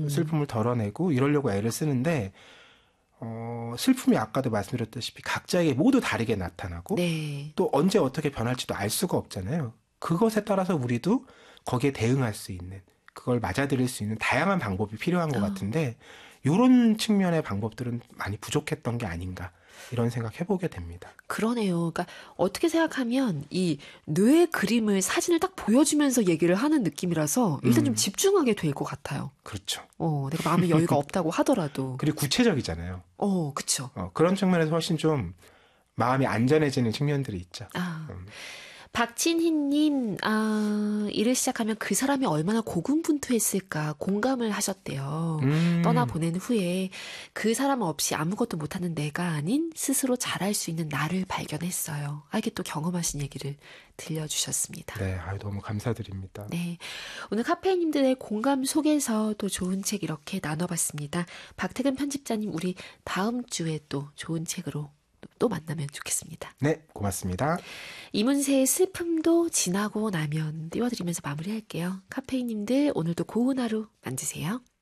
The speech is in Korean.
슬픔을 덜어내고 이러려고 애를 쓰는데 슬픔이 아까도 말씀드렸다시피 각자에게 모두 다르게 나타나고 네. 또 언제 어떻게 변할지도 알 수가 없잖아요. 그것에 따라서 우리도 거기에 대응할 수 있는, 그걸 맞아들일 수 있는 다양한 방법이 필요한 것 같은데 이런 측면의 방법들은 많이 부족했던 게 아닌가 이런 생각 해보게 됩니다. 그러네요. 그러니까 어떻게 생각하면 이 뇌의 그림을 사진을 딱 보여주면서 얘기를 하는 느낌이라서 일단 좀 집중하게 될 것 같아요. 그렇죠. 내가 마음의 여유가 없다고 하더라도. 그리고 구체적이잖아요. 그쵸. 그런 측면에서 훨씬 좀 마음이 안전해지는 측면들이 있죠. 박진희님, 일을 시작하면 그 사람이 얼마나 고군분투했을까 공감을 하셨대요. 떠나보낸 후에 그 사람 없이 아무것도 못하는 내가 아닌 스스로 잘할 수 있는 나를 발견했어요. 이게 또 경험하신 얘기를 들려주셨습니다. 네, 너무 감사드립니다. 네, 오늘 카페인님들의 공감 속에서 또 좋은 책 이렇게 나눠봤습니다. 박태근 편집자님, 우리 다음 주에 또 좋은 책으로 또 만나면 좋겠습니다. 네, 고맙습니다. 이문세의 슬픔도 지나고 나면 띄워드리면서 마무리할게요. 카페인님들 오늘도 고운 하루 만드세요.